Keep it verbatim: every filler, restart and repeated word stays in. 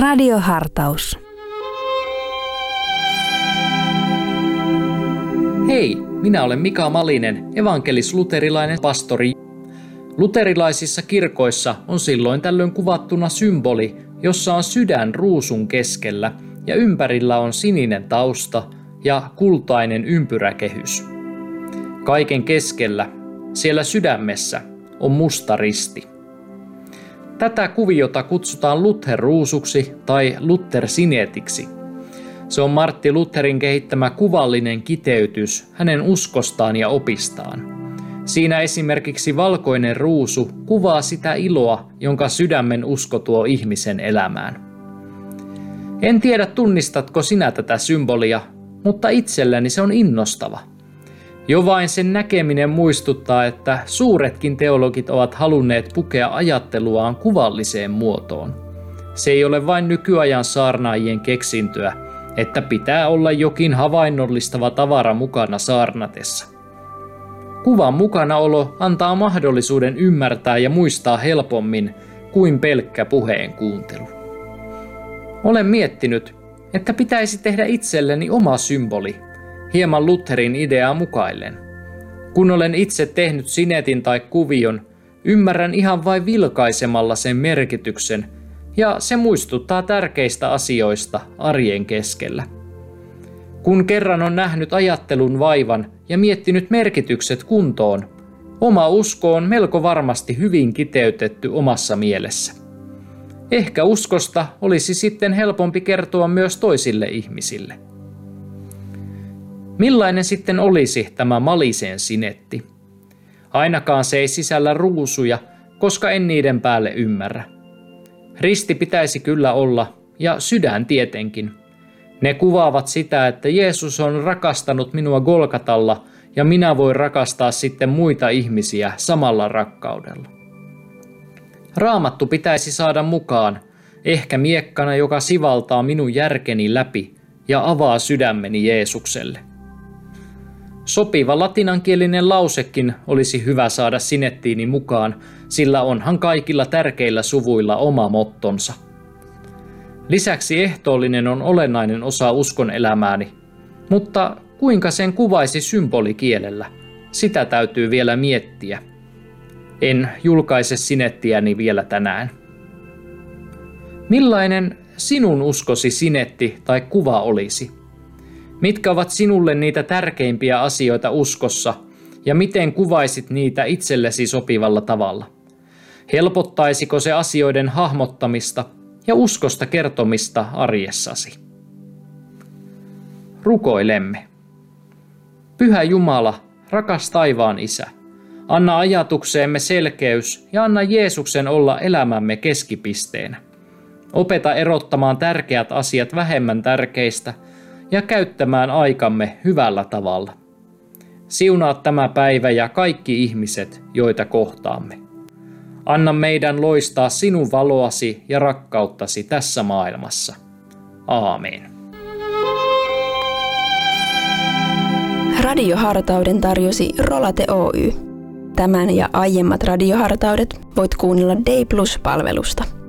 Radiohartaus. Hei, minä olen Mika Malinen, evankelis-luterilainen pastori. Luterilaisissa kirkoissa on silloin tällöin kuvattuna symboli, jossa on sydän ruusun keskellä ja ympärillä on sininen tausta ja kultainen ympyräkehys. Kaiken keskellä, siellä sydämessä, on musta risti. Tätä kuviota kutsutaan Luther-ruusuksi tai Luther-sineetiksi. Se on Martti Lutherin kehittämä kuvallinen kiteytys hänen uskostaan ja opistaan. Siinä esimerkiksi valkoinen ruusu kuvaa sitä iloa, jonka sydämen usko tuo ihmisen elämään. En tiedä, tunnistatko sinä tätä symbolia, mutta itselleni se on innostava. Jo vain sen näkeminen muistuttaa, että suuretkin teologit ovat halunneet pukea ajatteluaan kuvalliseen muotoon. Se ei ole vain nykyajan saarnaajien keksintöä, että pitää olla jokin havainnollistava tavara mukana saarnatessa. Kuvan mukanaolo antaa mahdollisuuden ymmärtää ja muistaa helpommin kuin pelkkä puheen kuuntelu. Olen miettinyt, että pitäisi tehdä itselleni oma symboli, hieman Lutherin ideaa mukaillen. Kun olen itse tehnyt sinetin tai kuvion, ymmärrän ihan vain vilkaisemalla sen merkityksen, ja se muistuttaa tärkeistä asioista arjen keskellä. Kun kerran on nähnyt ajattelun vaivan ja miettinyt merkitykset kuntoon, oma usko on melko varmasti hyvin kiteytetty omassa mielessä. Ehkä uskosta olisi sitten helpompi kertoa myös toisille ihmisille. Millainen sitten olisi tämä Malisen sinetti? Ainakaan se ei sisällä ruusuja, koska en niiden päälle ymmärrä. Risti pitäisi kyllä olla, ja sydän tietenkin. Ne kuvaavat sitä, että Jeesus on rakastanut minua Golgatalla, ja minä voin rakastaa sitten muita ihmisiä samalla rakkaudella. Raamattu pitäisi saada mukaan, ehkä miekkana, joka sivaltaa minun järkeni läpi ja avaa sydämeni Jeesukselle. Sopiva latinankielinen lausekin olisi hyvä saada sinettiini mukaan, sillä onhan kaikilla tärkeillä suvuilla oma mottonsa. Lisäksi ehtoollinen on olennainen osa uskon elämääni, mutta kuinka sen kuvaisi symbolikielellä, sitä täytyy vielä miettiä. En julkaise sinettiäni vielä tänään. Millainen sinun uskosi sinetti tai kuva olisi? Mitkä ovat sinulle niitä tärkeimpiä asioita uskossa ja miten kuvaisit niitä itsellesi sopivalla tavalla? Helpottaisiko se asioiden hahmottamista ja uskosta kertomista arjessasi? Rukoilemme. Pyhä Jumala, rakas taivaan Isä, anna ajatukseemme selkeys ja anna Jeesuksen olla elämämme keskipisteenä. Opeta erottamaan tärkeät asiat vähemmän tärkeistä ja käyttämään aikamme hyvällä tavalla. Siunaa tämä päivä ja kaikki ihmiset, joita kohtaamme. Anna meidän loistaa sinun valoasi ja rakkauttasi tässä maailmassa. Aamen. Radiohartauden tarjosi Rolate Oy. Tämän ja aiemmat radiohartaudet voit kuunnella Day Plus-palvelusta.